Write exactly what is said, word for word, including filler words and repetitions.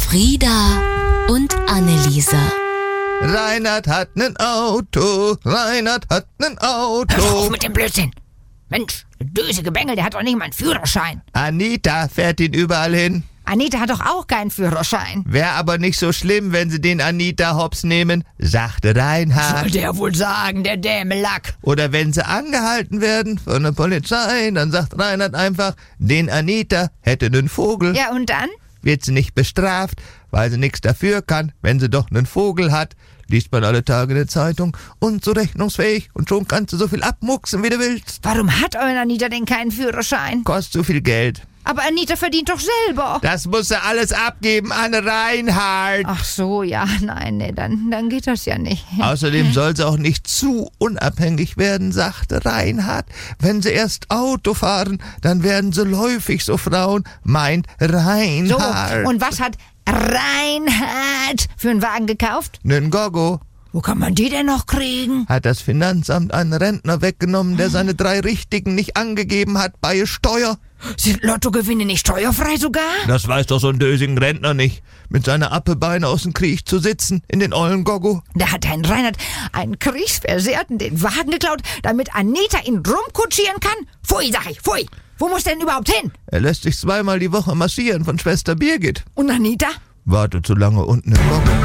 Frieda und Anneliese. Reinhard hat nen Auto, Reinhard hat nen Auto. Hör auf mit dem Blödsinn. Mensch, der dösige Bengel, der hat doch nicht mal einen Führerschein. Anita fährt ihn überall hin. Anita hat doch auch keinen Führerschein. Wäre aber nicht so schlimm, wenn sie den Anita hops nehmen, sagte Reinhard. Soll der wohl sagen, der Dämelack. Oder wenn sie angehalten werden von der Polizei, dann sagt Reinhard einfach, den Anita hätte nen Vogel. Ja, und dann? Wird sie nicht bestraft, weil sie nichts dafür kann, wenn sie doch nen Vogel hat. Liest man alle Tage in der Zeitung und so rechnungsfähig und schon kannst du so viel abmucksen, wie du willst. Warum hat eure Anita denn keinen Führerschein? Kostet so viel Geld. Aber Anita verdient doch selber. Das muss sie alles abgeben an Reinhard. Ach so, ja, nein, nee, dann, dann geht das ja nicht. Außerdem soll sie auch nicht zu unabhängig werden, sagte Reinhard. Wenn sie erst Auto fahren, dann werden sie läufig, so Frauen, meint Reinhard. So, und was hat Reinhard für einen Wagen gekauft? Nen Gogo. Wo kann man die denn noch kriegen? Hat das Finanzamt einen Rentner weggenommen, der seine drei Richtigen nicht angegeben hat bei Steuer? Sind Lottogewinne nicht steuerfrei sogar? Das weiß doch so ein dösigen Rentner nicht. Mit seiner Appebeine aus dem Krieg zu sitzen, in den ollen Gogo. Da hat ein Reinhard einen Kriegsversehrten den Wagen geklaut, damit Anita ihn rumkutschieren kann? Pfui, sag ich, pfui. Wo muss der denn überhaupt hin? Er lässt sich zweimal die Woche massieren von Schwester Birgit. Und Anita? Wartet so lange unten im Gogo.